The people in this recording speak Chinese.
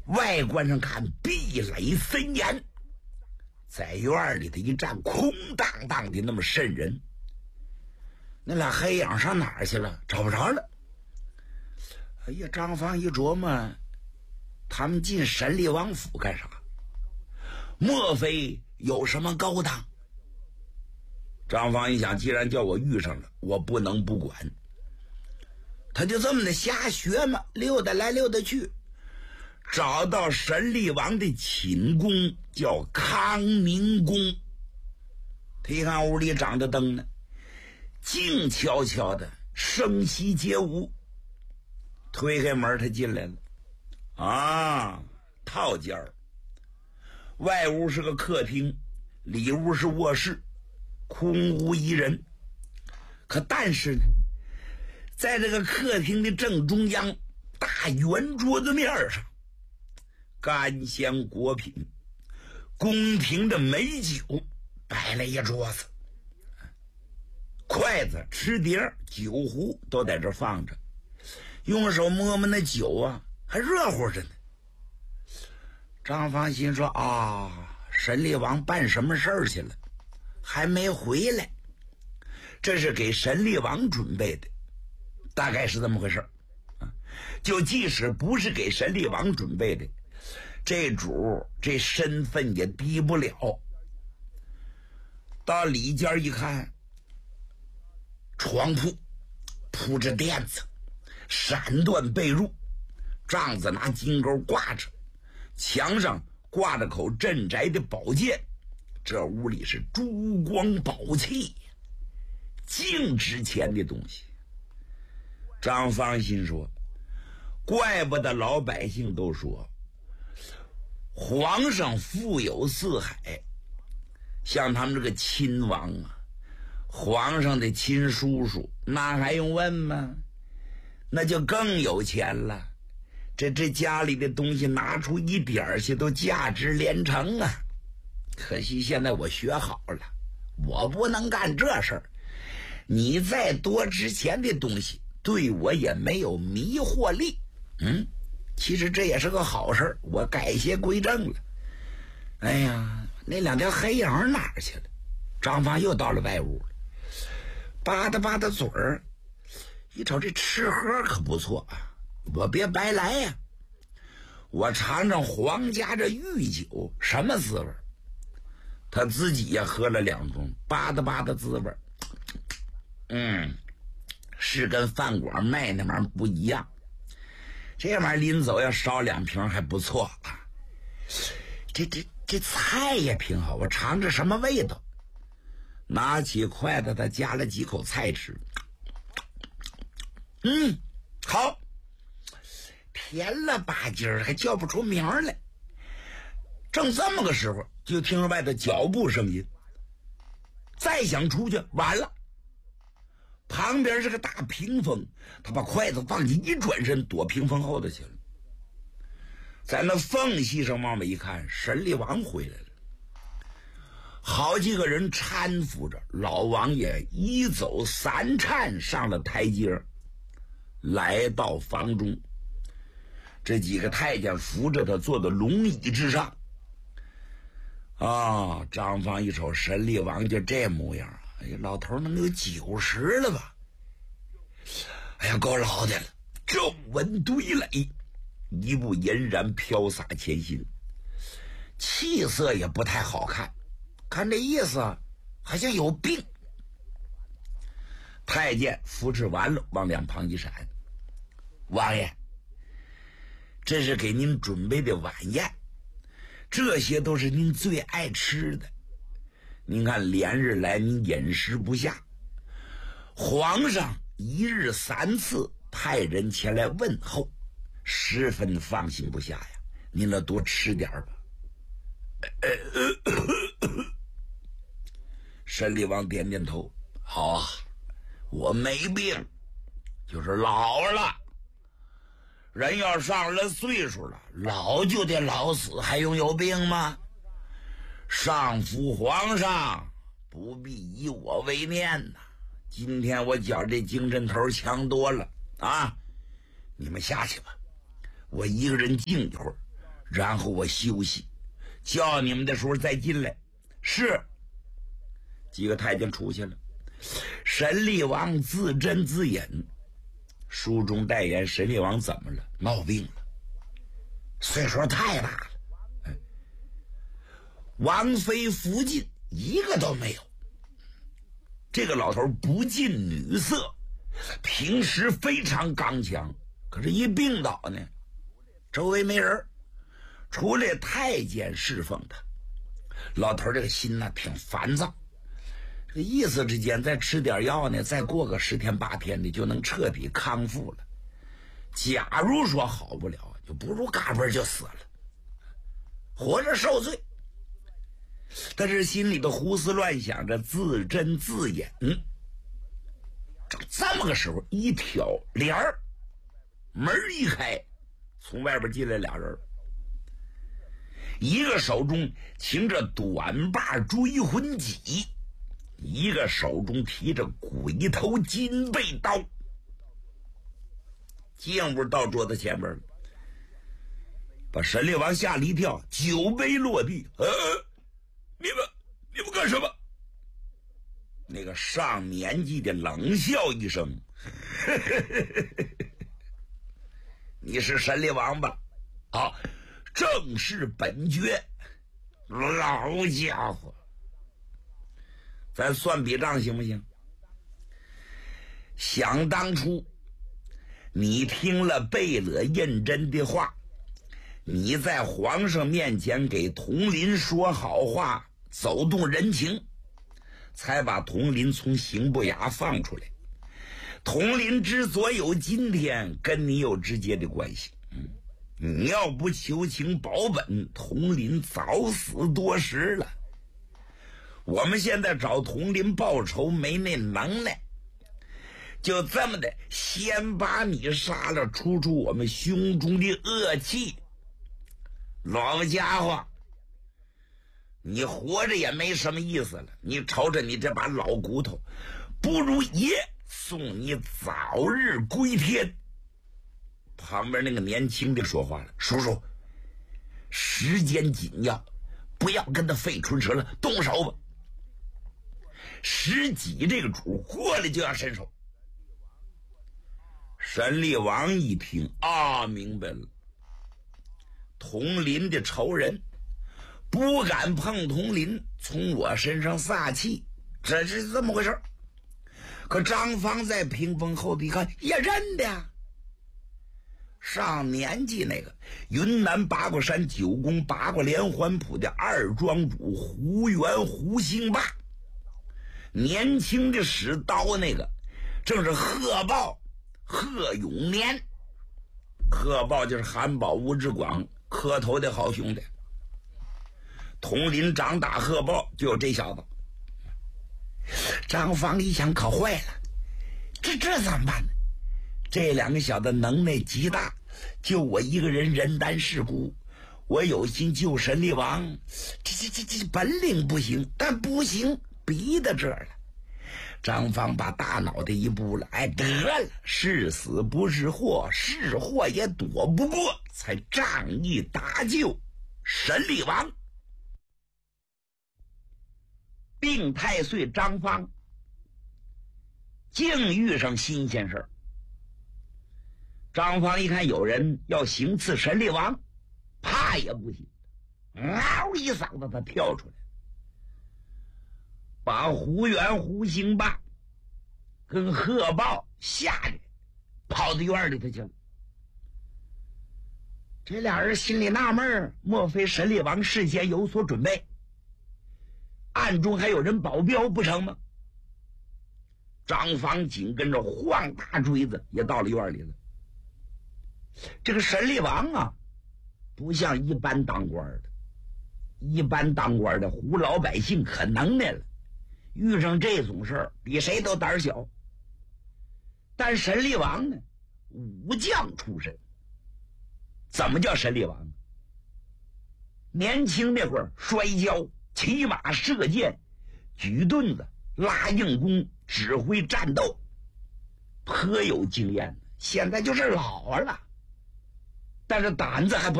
外观上看壁垒森严，在院里的一站空荡荡的那么瘆人。那俩黑影上哪儿去了？找不着了。哎呀，张芳一琢磨，他们进沈厉王府干啥？莫非有什么勾当？张芳一想，既然叫我遇上了，我不能不管。他就这么的瞎学嘛，溜达来溜达去，找到沈厉王的寝宫，叫康宁宫。他一看屋里长着灯呢，静悄悄的，声息皆无。推开门，他进来了。啊，套间儿，外屋是个客厅，里屋是卧室，空无一人。但是呢，在这个客厅的正中央，大圆桌子面上，干香果品，宫廷的美酒摆了一桌子，筷子、吃碟、酒壶都在这放着，用手摸摸那酒啊，还热乎着呢。张芳心说啊，沈厉王办什么事儿去了，还没回来，这是给沈厉王准备的，大概是这么回事啊。就即使不是给沈厉王准备的，这主这身份也低不了。到里间一看，床铺铺着垫子，闪缎被褥，帐子拿金钩挂着，墙上挂着口镇宅的宝剑。这屋里是珠光宝气，净值钱的东西。张芳心说，怪不得老百姓都说皇上富有四海，像他们这个亲王啊，皇上的亲叔叔，那还用问吗？那就更有钱了，这家里的东西拿出一点去都价值连城啊。可惜现在我学好了，我不能干这事儿。你再多值钱的东西，对我也没有迷惑力。其实这也是个好事，我改邪归正了。哎呀，那两条黑影哪儿去了？张芳又到了外屋了，吧嗒吧嗒嘴儿，一瞅这吃喝可不错啊，我别白来呀，我尝尝皇家这御酒什么滋味。他自己也喝了2盅，吧嗒吧嗒滋味，是跟饭馆卖那玩意儿不一样。这玩意儿临走要烧2瓶还不错啊。这菜也挺好，我尝着什么味道。拿起筷子，他夹了几口菜吃。好，甜了吧唧儿，还叫不出名来。正这么个时候，就听着外头脚步声音，再想出去完了。旁边是个大屏风，他把筷子放进，一转身躲屏风后头去了。在那缝隙上往外一看，沈厉王回来了，好几个人搀扶着老王爷一走3颤上了台阶，来到房中。这几个太监扶着他坐在龙椅之上。张芳一瞅沈厉王就这模样，哎呀，老头能有90了吧？哎呀，够老的了。正稳堆垒，一步俨然飘洒前行，气色也不太好看，看这意思好像有病。太监扶持完了，往两旁一闪，王爷，这是给您准备的晚宴，这些都是您最爱吃的。您看连日来您饮食不下，皇上1日3次派人前来问候，十分放心不下呀，您得多吃点吧。沈厉王点点头，好啊，我没病，就是老了。人要上了岁数了，老就得老死，还用有病吗？上父皇上不必以我为念呐，今天我觉这精神头强多了啊！你们下去吧，我一个人静一会儿， 然后我休息，叫你们的时候再进来。是。几个太监出去了。沈厉王自斟自饮，书中代言沈厉王怎么了？闹病了，岁数太大了。王妃福晋一个都没有。这个老头不近女色，平时非常刚强，可是一病倒呢，周围没人，除了太监侍奉他。老头这个心呢挺烦躁，这个一时之间再吃点药呢，再过个10天8天的就能彻底康复了。假如说好不了，就不如嘎嘣就死了，活着受罪。但是心里头胡思乱想着，自斟自饮。这么个时候，一挑帘儿，门一开，从外边进来俩人，一个手中擎着短把追魂戟，一个手中提着鬼头金背刀。进屋到桌子前边，把沈厉王吓了一跳，酒杯落地。你们干什么？那个上年纪的冷笑一声，你是沈厉王吧？啊，正是本爵。老家伙，咱算笔账行不行？想当初你听了贝勒胤禛的话，你在皇上面前给佟林说好话，走动人情，才把佟林从刑部衙放出来。佟林之所以有今天，跟你有直接的关系。你要不求情保本，佟林早死多时了。我们现在找佟林报仇没那能耐，就这么的先把你杀了，除除我们胸中的恶气。老家伙，你活着也没什么意思了，你瞅瞅你这把老骨头，不如爷送你早日归天。旁边那个年轻的说话了，叔叔，时间紧要，不要跟他费唇舌了，动手吧。10几这个主过来就要伸手。沈厉王一听啊，明白了，佟林的仇人不敢碰佟林，从我身上撒气，这是这么回事。可张芳在屏风后头一看，也认的呀。上年纪那个云南八卦山9宫八卦连环谱的2庄主胡元胡兴霸，年轻的使刀那个正是贺豹贺永年。贺豹就是韩宝吴志广磕头的好兄弟，佟林长打贺豹就有这小子。张芳一想，可坏了，这怎么办呢？这2个小子能耐极大，就我一个人人单势孤，我有心救沈厉王，这本领不行，但不行，逼到这儿了。张芳把大脑袋一拨了，得了，是死不是祸，是祸也躲不过，才仗义搭救沈厉王。病太岁张芳竟遇上新鲜事儿。张芳一看有人要行刺沈厉王，怕也不行，嗷一嗓子他跳出来，把胡元胡兴霸跟贺豹吓着跑到院里头去了。这俩人心里纳闷，莫非沈厉王事先有所准备，暗中还有人保镖不成吗？张芳紧跟着晃大锥子也到了院里了。这个沈厉王啊，不像一般当官的，一般当官的胡老百姓可能耐了，遇上这种事儿比谁都胆小。但沈厉王呢，武将出身。怎么叫沈厉王？年轻那会儿摔跤、骑马、射箭、举盾子、拉硬弓、指挥战斗，颇有经验。现在就是老了，但是胆子还不